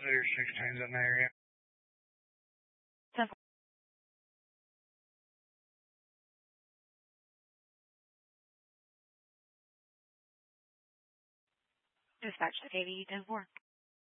There's 16s in the area. Dispatch to KV 10-4.